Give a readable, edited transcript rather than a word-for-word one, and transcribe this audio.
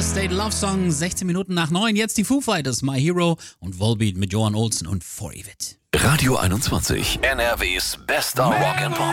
State Love Song, 16 Minuten nach 9. Jetzt die Foo Fighters, My Hero und Volbeat mit Johan Olsen und For Evit. Radio 21, NRWs bester Rock'n'Pop.